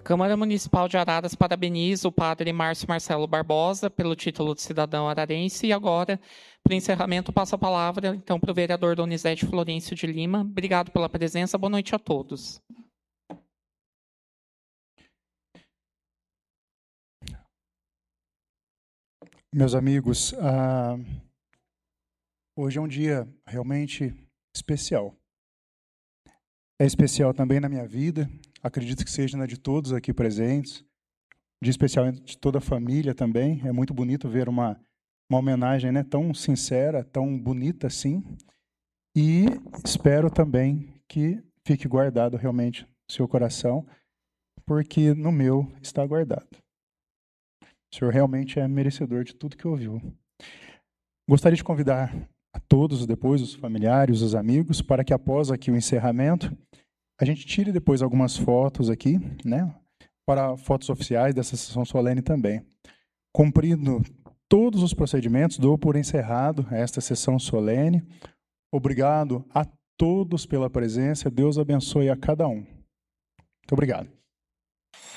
Câmara Municipal de Araras parabeniza o padre Márcio Marcelo Barbosa pelo título de cidadão ararense. E agora, para encerramento, passo a palavra então para o vereador Donizete Florencio de Lima. Obrigado pela presença. Boa noite a todos. Meus amigos, hoje é um dia realmente especial. É especial também na minha vida, acredito que seja na de todos aqui presentes, dia especial de toda a família também. É muito bonito ver uma homenagem, né, tão sincera, tão bonita assim. E espero também que fique guardado realmente no seu coração, porque no meu está guardado. O senhor realmente é merecedor de tudo que ouviu. Gostaria de convidar a todos depois, os familiares, os amigos, para que após aqui o encerramento, a gente tire depois algumas fotos aqui, né, para fotos oficiais dessa sessão solene também. Cumprindo todos os procedimentos, dou por encerrado esta sessão solene. Obrigado a todos pela presença. Deus abençoe a cada um. Muito obrigado.